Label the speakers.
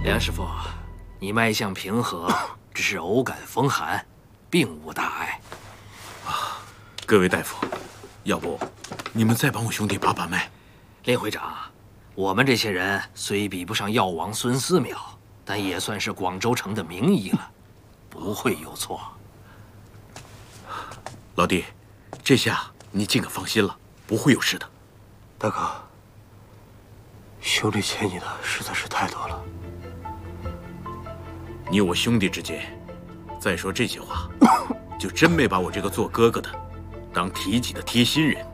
Speaker 1: 梁师傅，你脉象平和，只是偶感风寒，并无大碍。
Speaker 2: 各位大夫，要不你们再帮我兄弟把把脉？
Speaker 1: 林会长，我们这些人虽比不上药王孙思邈，但也算是广州城的名医了，不会有错。
Speaker 2: 老弟，这下你尽可放心了，不会有事的。
Speaker 3: 大哥，兄弟欠你的实在是太多了。
Speaker 2: 你我兄弟之间，再说这些话，就真没把我这个做哥哥的当提己的贴心人。